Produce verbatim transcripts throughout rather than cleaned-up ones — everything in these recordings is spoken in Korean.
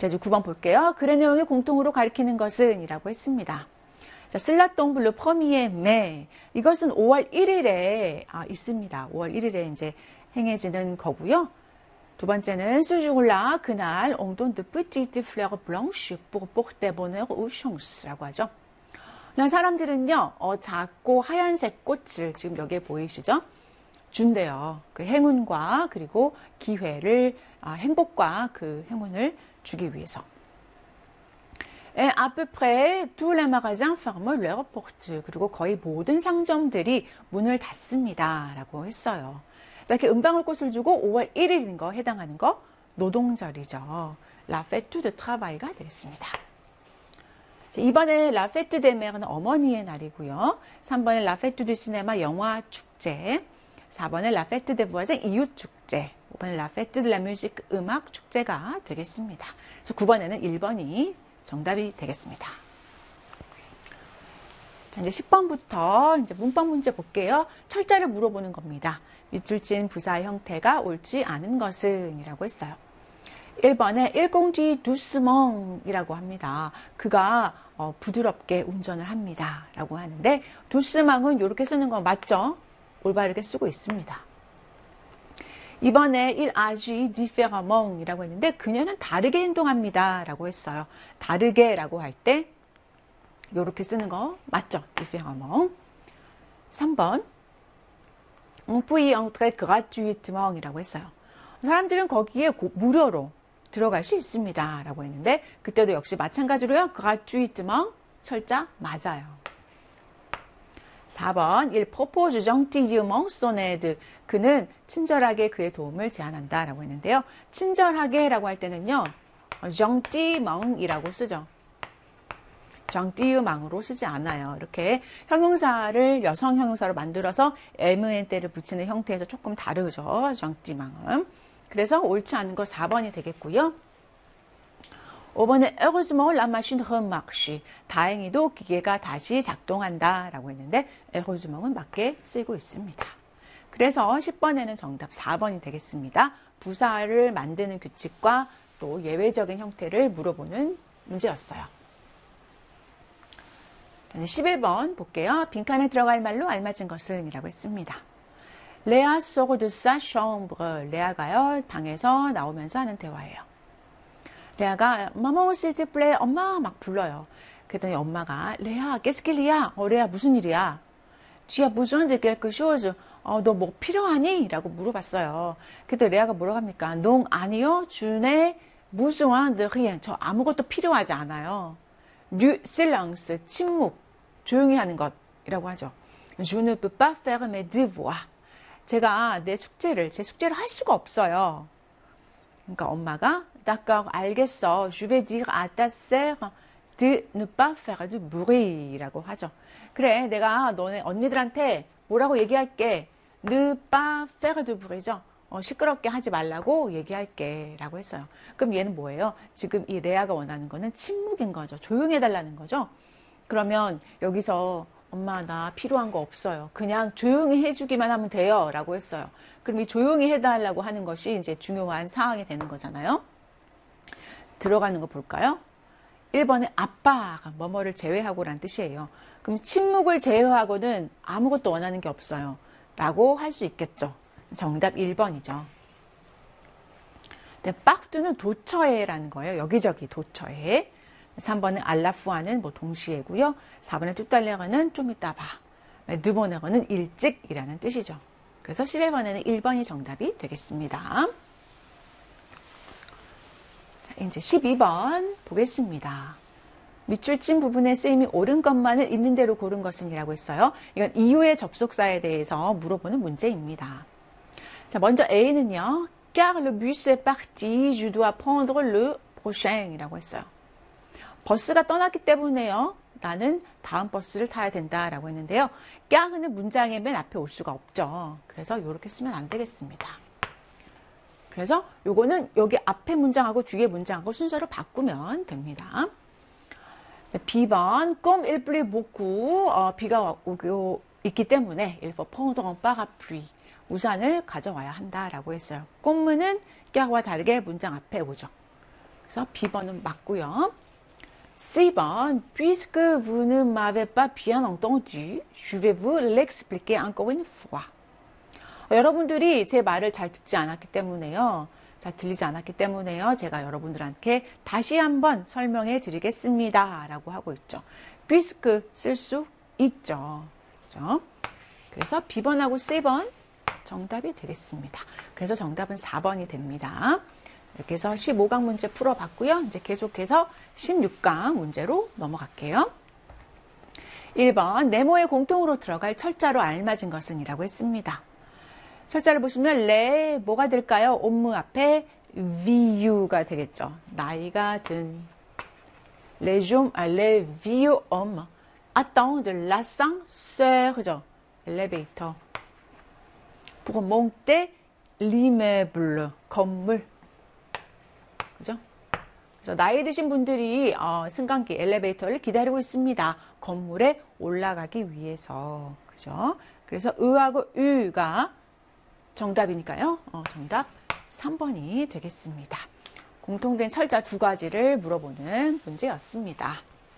자, 이제 구 번 볼게요. 글의 내용이 공통으로 가리키는 것은 이라고 했습니다. 자, 슬라똥 블루 퍼미에 매. 이것은 오월 일일에 아, 있습니다. 오월 일일에 이제 행해지는 거고요. 두 번째는 수주골라 그날 옹돈 de petite fleur blanche pour porter bonheur ou chance라고 하죠. 그냥 사람들은요, 어, 작고 하얀색 꽃을 지금 여기에 보이시죠? 준대요. 그 행운과 그리고 기회를 아, 행복과 그 행운을 주기 위해서. Et à peu près tous les magasins ferment leurs portes. 그리고 거의 모든 상점들이 문을 닫습니다. 라고 했어요. 자, 이렇게 은방울꽃을 주고 오월 일일인 거 해당하는 거 노동절이죠. La fête de travail가 되겠습니다. 자, 이 번에 La fête des mères는 어머니의 날이고요. 삼 번에 La fête du cinéma 영화 축제. 사 번에 La fête des voisins 이웃 축제. 오 번에 La fête de la musique 음악 축제가 되겠습니다. 그래서 구 번에는 일 번이 정답이 되겠습니다. 자, 이제 십 번부터 이제 문법 문제 볼게요. 철자를 물어보는 겁니다. 밑줄 친 부사의 형태가 옳지 않은 것은 이라고 했어요. 일 번에 il conduit doucement 이라고 합니다. 그가 어, 부드럽게 운전을 합니다. 라고 하는데 doucement은 이렇게 쓰는 거 맞죠? 올바르게 쓰고 있습니다. 이번에 il agit différemment 이라고 했는데 그녀는 다르게 행동합니다. 라고 했어요. 다르게 라고 할 때 이렇게 쓰는 거 맞죠? différemment. 삼 번 on peut y entrer gratuitement 이라고 했어요. 사람들은 거기에 고, 무료로 들어갈 수 있습니다. 라고 했는데 그때도 역시 마찬가지로요. gratuitement 철자 맞아요. 사 번 il propose gentiment son aide. 그는 친절하게 그의 도움을 제안한다 라고 했는데요. 친절하게 라고 할 때는요. gentiment 이라고 쓰죠. gentiment으로 쓰지 않아요. 이렇게 형용사를 여성 형용사로 만들어서 에무엔테를 붙이는 형태에서 조금 다르죠. gentiment은. 그래서 옳지 않은 거 사 번이 되겠고요. 오 번에 heureusement la machine remarche. 다행히도 기계가 다시 작동한다 라고 했는데 heureusement 맞게 쓰이고 있습니다. 그래서 십 번에는 정답 사 번이 되겠습니다. 부사를 만드는 규칙과 또 예외적인 형태를 물어보는 문제였어요. 십일 번 볼게요. 빈칸에 들어갈 말로 알맞은 것은 이라고 했습니다. 레아 sort de sa chambre. 레아가요 방에서 나오면서 하는 대화예요. 레아가 마마 s'il te plaît 엄마 막 불러요. 그랬더니 엄마가 레아 qu'est-ce qu'il y a? 어 레아 무슨 일이야? Tu as besoin de quelque chose? 어 너 뭐 필요하니? 라고 물어봤어요. 그때 레아가 뭐라고 합니까? non 아니요. je n'ai besoin de rien. 저 아무것도 필요하지 않아요. du silence 침묵 조용히 하는 것이라고 하죠. je ne peux pas faire mes devoirs. 제가 내 숙제를 제 숙제를 할 수가 없어요. 그러니까 엄마가 d'accord 알겠어. je vais dire à ta sœur de ne pas faire de bruit라고 하죠. 그래 내가 너네 언니들한테 뭐라고 얘기할게. ne pas faire de bruit죠. 어, 시끄럽게 하지 말라고 얘기할게 라고 했어요. 그럼 얘는 뭐예요? 지금 이 레아가 원하는 거는 침묵인 거죠. 조용히 해달라는 거죠. 그러면 여기서 엄마 나 필요한 거 없어요. 그냥 조용히 해주기만 하면 돼요 라고 했어요. 그럼 이 조용히 해달라고 하는 것이 이제 중요한 사항이 되는 거잖아요. 들어가는 거 볼까요? 일 번에 아빠가 뭐뭐를 제외하고 라는 뜻이에요. 그럼 침묵을 제외하고는 아무것도 원하는 게 없어요 라고 할 수 있겠죠. 정답 일 번이죠. 네, 빡두는 도처에라는 거예요. 여기저기 도처에. 삼 번은 알라푸아는 뭐 동시에고요. 사 번에 뚜달레가는 좀 이따 봐. 두 번에는 일찍이라는 뜻이죠. 그래서 십일 번에는 일 번이 정답이 되겠습니다. 자, 이제 십이 번 보겠습니다. 밑줄 친 부분에 쓰임이 옳은 것만을 있는 대로 고른 것은 이라고 했어요. 이건 이후의 접속사에 대해서 물어보는 문제입니다. 자, 먼저 A는요. Car le bus est parti, je dois prendre le prochain 이라고 했어요. 버스가 떠났기 때문에요. 나는 다음 버스를 타야 된다라고 했는데요. 깍은 문장의 맨 앞에 올 수가 없죠. 그래서 이렇게 쓰면 안 되겠습니다. 그래서 요거는 여기 앞에 문장하고 뒤에 문장하고 순서를 바꾸면 됩니다. 비 번, comme il pleut beaucoup, 어, 비가 오고 있기 때문에 il faut prendre un parapluie. 우산을 가져와야 한다라고 했어요. 꼼무는 깍과 다르게 문장 앞에 오죠. 그래서 B번은 맞고요. C번, puisque vous ne m'avez pas bien entendu, je vais vous l'expliquer encore une fois. 어, 여러분들이 제 말을 잘 듣지 않았기 때문에요. 잘 들리지 않았기 때문에요. 제가 여러분들한테 다시 한번 설명해 드리겠습니다. 라고 하고 있죠. puisque 쓸 수 있죠. 그죠? 그래서 B번하고 C번 정답이 되겠습니다. 그래서 정답은 사 번이 됩니다. 이렇게 해서 십오 강 문제 풀어봤고요. 이제 계속해서 십육 강 문제로 넘어갈게요. 일 번, 네모의 공통으로 들어갈 철자로 알맞은 것은 이라고 했습니다. 철자를 보시면 레 뭐가 될까요? 온무 앞에 vieu가 되겠죠. 나이가 든 les hommes, les vieux hommes attendent l'ascenseur, 그죠? 엘리베이터. pour monter l'immeuble, 건물. 그죠? 그래서 나이 드신 분들이 어, 승강기 엘리베이터를 기다리고 있습니다. 건물에 올라가기 위해서. 그죠? 그래서 의하고 유가 정답이니까요. 어, 정답 삼 번이 되겠습니다. 공통된 철자 두 가지를 물어보는 문제였습니다.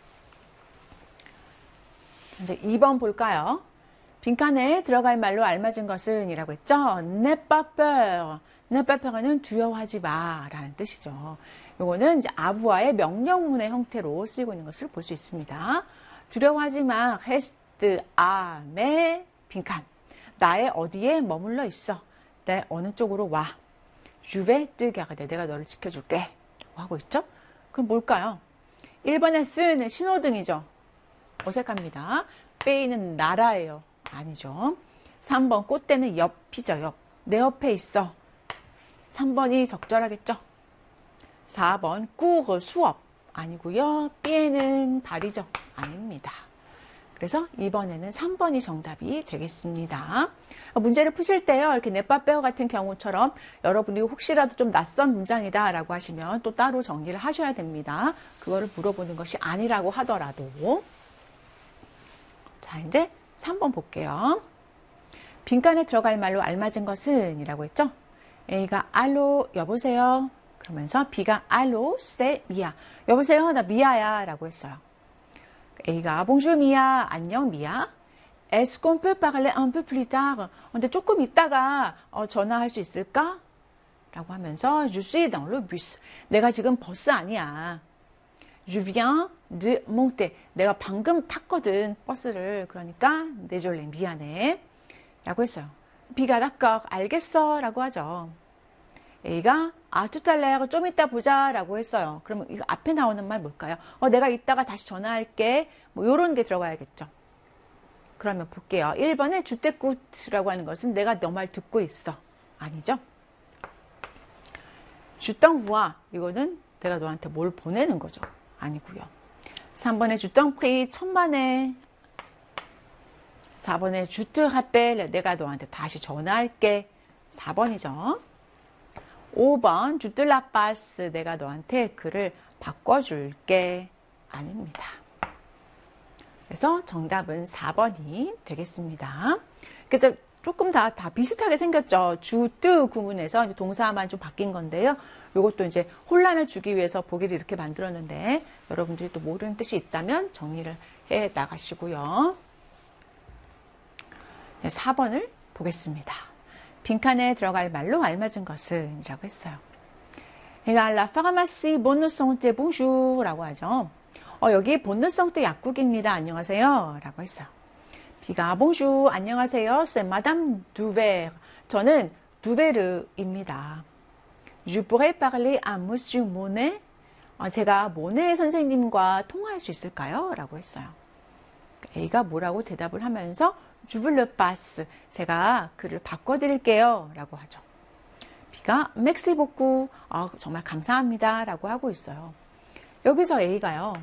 이제 이 번 볼까요? 빈칸에 들어갈 말로 알맞은 것은 이라고 했죠. N'aie pas peur. N'aie pas peur는 두려워하지 마 라는 뜻이죠. 요거는 이제 아부아의 명령문의 형태로 쓰이고 있는 것을 볼 수 있습니다. 두려워하지 마. reste à mes 빈칸. 나의 어디에 머물러 있어. 내 어느 쪽으로 와. je vais te garder. 내가 너를 지켜줄게. 하고 있죠. 그럼 뭘까요? 일 번의 feu는 신호등이죠. 어색합니다. 페이는 나라예요. 아니죠. 삼 번 꽃대는 옆이죠. 옆. 내 옆에 있어. 삼 번이 적절하겠죠. 사 번 cours 수업 아니고요. 삐에는 발이죠. 아닙니다. 그래서 이 번에는 삼 번이 정답이 되겠습니다. 문제를 푸실 때요. 이렇게 네빠빼어 같은 경우처럼 여러분이 혹시라도 좀 낯선 문장이다 라고 하시면 또 따로 정리를 하셔야 됩니다. 그거를 물어보는 것이 아니라고 하더라도. 자, 이제 삼 번 볼게요. 빈칸에 들어갈 말로 알맞은 것은 이라고 했죠. A가 알로 여보세요. 그러면서 B가 알로 세 미야. 여보세요. 나 미야야 라고 했어요. A가 bonjour 미야. 안녕 미야. Est-ce qu'on peut parler un peu plus tard? 근데 조금 있다가 어, 전화할 수 있을까? 라고 하면서 Je suis dans le bus. 내가 지금 버스 아니야. Je viens de monter. 내가 방금 탔거든. 버스를. 그러니까 désolé. 미안해. 라고 했어요. B가 d'accord. 알겠어. 라고 하죠. A가 아, tout à l'heure. 좀 이따 보자. 라고 했어요. 그러면 이거 앞에 나오는 말 뭘까요? 어, 내가 이따가 다시 전화할게. 뭐 요런 게 들어가야겠죠. 그러면 볼게요. 일 번에 주택굿이라고 하는 것은 내가 너 말 듣고 있어. 아니죠? 주땅부아 이거는 내가 너한테 뭘 보내는 거죠. 아니고요. 삼 번에 주땅프리 천만에. 사 번에 주트하벨 내가 너한테 다시 전화할게. 사 번이죠. 오 번 주틀라파스 내가 너한테 글을 바꿔줄게. 아닙니다. 그래서 정답은 사 번이 되겠습니다. 그래서 조금 다, 다 비슷하게 생겼죠. 주, 뜨 구문에서 이제 동사만 좀 바뀐 건데요. 이것도 이제 혼란을 주기 위해서 보기를 이렇게 만들었는데 여러분들이 또 모르는 뜻이 있다면 정리를 해 나가시고요. 네, 사 번을 보겠습니다. 빈칸에 들어갈 말로 알맞은 것은 이라고 했어요. 그러니까 La pharmacie bonne santé bonjour 라고 하죠. 어, 여기 본능성대 약국입니다. 안녕하세요. 라고 했어요. B가 bonjour. 안녕하세요. C'est Madame Duver. 저는 두베르입니다. Je pourrais parler à Monsieur Monet. 어, 제가 모네 선생님과 통화할 수 있을까요? 라고 했어요. A가 뭐라고 대답을 하면서 Je vous le passe. 제가 글을 바꿔드릴게요. 라고 하죠. B가 merci beaucoup. 어, 정말 감사합니다. 라고 하고 있어요. 여기서 A가요.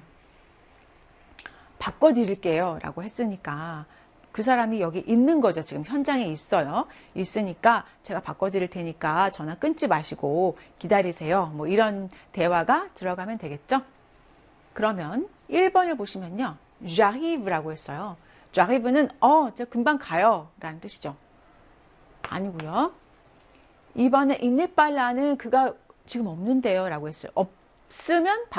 바꿔드릴게요 라고 했으니까 그 사람이 여기 있는 거죠. 지금 현장에 있어요. 있으니까 제가 바꿔드릴 테니까 전화 끊지 마시고 기다리세요. 뭐 이런 대화가 들어가면 되겠죠. 그러면 일 번을 보시면요. j'arrive 라고 했어요. j'arrive는 어, 저 금방 가요 라는 뜻이죠. 아니고요. 이 번에 il n'est pas lá는 그가 지금 없는데요 라고 했어요. 없, 쓰면